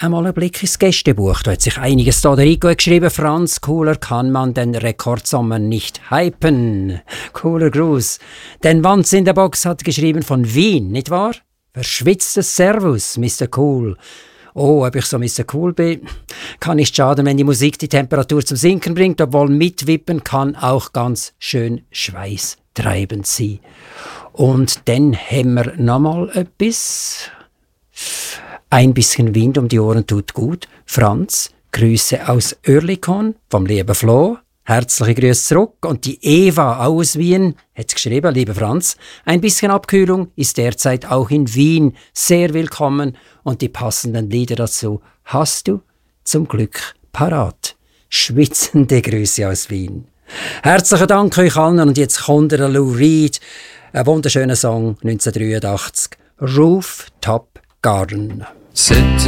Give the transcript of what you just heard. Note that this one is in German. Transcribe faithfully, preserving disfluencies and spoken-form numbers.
einmal einen Blick ins Gästebuch. Da hat sich einiges da der Rico geschrieben. Franz, cooler kann man den Rekordsommer nicht hypen. Cooler Gruß. Denn Wanz in der Box hat geschrieben von Wien, nicht wahr? Verschwitztes Servus, Mister Cool. Oh, ob ich so Mister Cool bin? Kann nicht schaden, wenn die Musik die Temperatur zum Sinken bringt, obwohl mitwippen kann auch ganz schön schweißtreibend sein. Und dann haben wir nochmal etwas. Ein bisschen Wind um die Ohren tut gut. Franz, Grüße aus Oerlikon vom lieben Flo. Herzliche Grüße zurück. Und die Eva aus Wien hat geschrieben, lieber Franz, ein bisschen Abkühlung ist derzeit auch in Wien sehr willkommen und die passenden Lieder dazu hast du zum Glück parat. Schwitzende Grüße aus Wien. Herzlichen Dank euch allen und jetzt kommt der Lou Reed, ein wunderschöner Song neunzehnhundertdreiundachtzig, Rooftop Garden. Sit